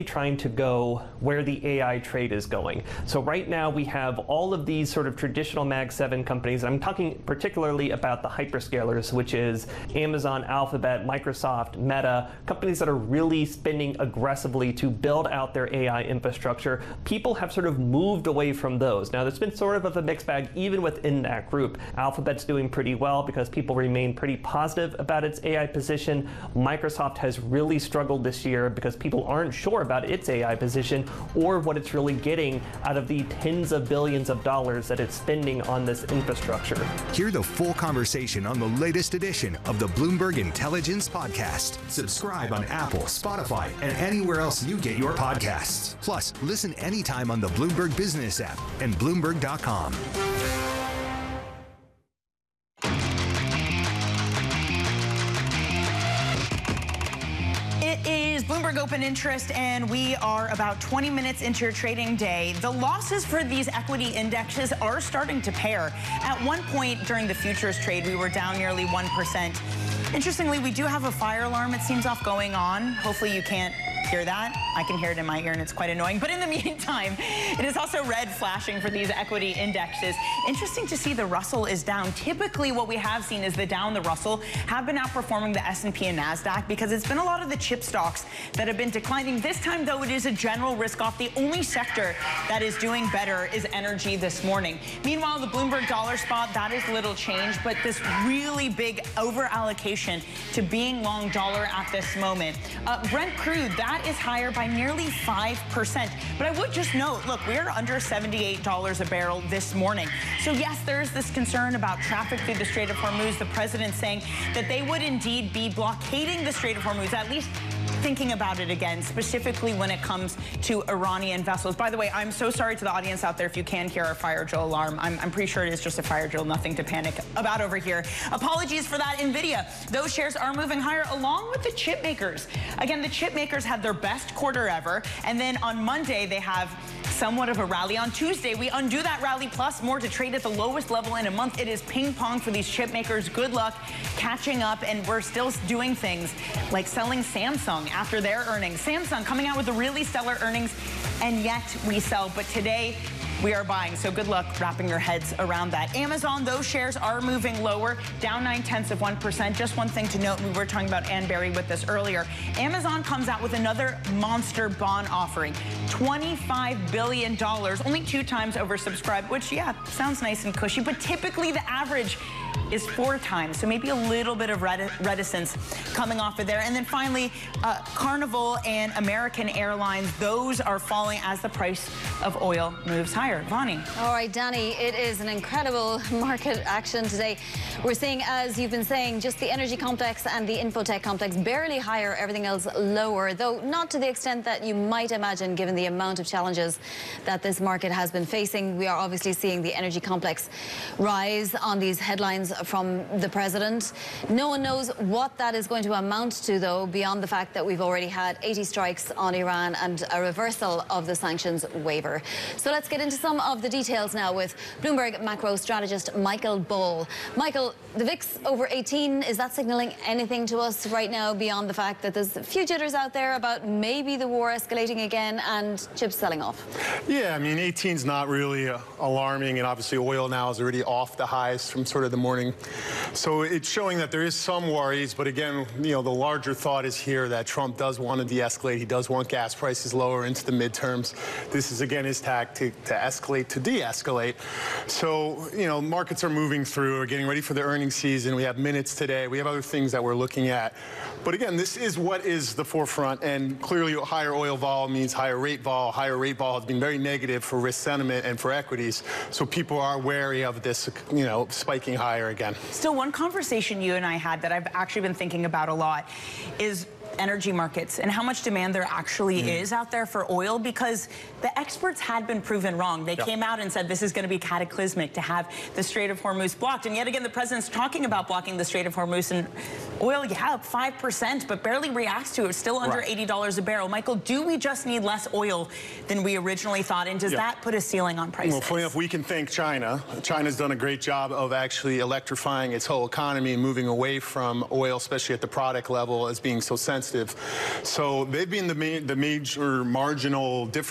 trying to go where the AI trade is going. So right now we have all of these sort of traditional Mag 7 companies. I'm talking particularly about the hyperscalers, which is Amazon, Alphabet, Microsoft, Meta, companies that are really spending aggressively to build out their AI infrastructure. People have sort of moved away from those. Now there's been sort of a mixed bag even within that group. Alphabet's doing pretty well because people remain pretty positive about its AI position. Microsoft has really struggled this year because people aren't sure about its AI position or what it's really getting out of the tens of billions of dollars that it's spending on this infrastructure. Hear the full conversation on the latest edition of the Bloomberg Intelligence Podcast. Subscribe on Apple, Spotify, and anywhere else you get your podcasts. Plus, listen anytime on the Bloomberg Business app and Bloomberg.com. It is Bloomberg Open Interest, and we are about 20 minutes into your trading day. The losses for these equity indexes are starting to pair. At one point during the futures trade, we were down nearly 1%. Interestingly, we do have a fire alarm, it seems, off going on. Hopefully you can't hear that. I can hear it in my ear, and it's quite annoying. But in the meantime, it is also red flashing for these equity indexes. Interesting to see the Russell is down. Typically, what we have seen is the Dow and the Russell have been outperforming the S&P and NASDAQ because it's been a lot of the chip stocks that have been declining. This time, though, it is a general risk-off. The only sector that is doing better is energy this morning. Meanwhile, the Bloomberg dollar spot, that is little change, but this really big over-allocation to being long dollar at this moment. Brent crude, that is higher by nearly 5%. But I would just note, look, we're under $78 a barrel this morning. So yes, there is this concern about traffic through the Strait of Hormuz. The president saying that they would indeed be blockading the Strait of Hormuz, at least thinking about it again, specifically when it comes to Iranian vessels. By the way, I'm so sorry to the audience out there if you can hear our fire drill alarm. I'm pretty sure it is just a fire drill, nothing to panic about over here. Apologies for that, NVIDIA. Those shares are moving higher along with the chip makers. Again, the chip makers had their best quarter ever, and then on Monday they have somewhat of a rally. On Tuesday, we undo that rally plus more to trade at the lowest level in a month. It is ping pong for these chip makers. Good luck catching up, and we're still doing things like selling Samsung after their earnings. Samsung coming out with a really stellar earnings, and yet we sell. But today, we are buying, so good luck wrapping your heads around that. Amazon, those shares are moving lower, down 0.9%. Just one thing to note, we were talking about Ann Berry with this earlier. Amazon comes out with another monster bond offering, $25 billion, only 2 times oversubscribed, which, yeah, sounds nice and cushy, but typically the average is 4 times, so maybe a little bit of reticence coming off of there. And then finally, Carnival and American Airlines, those are falling as the price of oil moves higher. Vonnie. All right, Danny, it is an incredible market action today. We're seeing, as you've been saying, just the energy complex and the infotech complex barely higher, everything else lower, though not to the extent that you might imagine given the amount of challenges that this market has been facing. We are obviously seeing the energy complex rise on these headlines from the president. No one knows what that is going to amount to, though, beyond the fact that we've already had 80 strikes on Iran and a reversal of the sanctions waiver. So let's get into some of the details now with Bloomberg macro strategist Michael Ball. Michael, the VIX over 18, is that signaling anything to us right now beyond the fact that there's a few jitters out there about maybe the war escalating again and chips selling off? Yeah, I mean, 18 is not really alarming, and obviously oil now is already off the highs from sort of the morning. So it's showing that there is some worries, but again, you know, the larger thought is here that Trump does want to de-escalate. He does want gas prices lower into the midterms. This is, again, his tactic to escalate, to de-escalate. So, you know, markets are moving through. We're getting ready for the earnings season. We have minutes today. We have other things that we're looking at. But again, this is what is the forefront, and clearly higher oil vol means higher rate vol. Higher rate vol has been very negative for risk sentiment and for equities. So people are wary of this, you know, spiking higher again. Still, one conversation you and I had that I've actually been thinking about a lot is energy markets and how much demand there actually is out there for oil, because the experts had been proven wrong. They came out and said this is going to be cataclysmic to have the Strait of Hormuz blocked. And yet again, the president's talking about blocking the Strait of Hormuz, and oil, yeah, up 5%, but barely reacts to it. Still under $80 a barrel. Michael, do we just need less oil than we originally thought? And does that put a ceiling on prices? Well, funny enough, we can thank China. China's done a great job of actually electrifying its whole economy and moving away from oil, especially at the product level, as being so sensitive sensitive. So they've been the major marginal difference